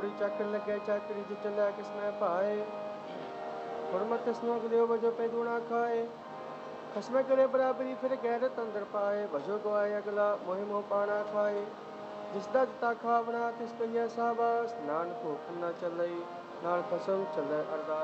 ਪੂਰੀ ਚੱਕਣ ਲੱਗੇ ਚਾਕਰੀ ਚ ਚੱਲਿਆ ਕਿਸਮੈ ਭਾਏ ਹੁਰਮਤ ਸਨੋਕ ਲਿਓ ਵਜੋ ਪੈਦੂਣਾ ਖਾਏ ਖਸਮੇ ਕਰੇ ਬਰਾਬਰੀ ਫਿਰ ਗੈਰਤ ਅੰਦਰ ਪਾਏ ਵਜੋ ਗਵਾਏ ਅਗਲਾ ਮੋਹਿ ਮੋਹ ਪਾਣਾ ਖਾਏ ਜਿਸਦਾ ਦਿੱਤਾ ਖਾਵਣਾ ਤਿਸ ਕਈਐ ਸਾਬਾਸ ਨਾਨਕ ਹੁਕਮ ਨਾ ਚੱਲੇ ਨਾਲ ਖਸਮ ਚੱਲੇ ਅਰਦਾਸ।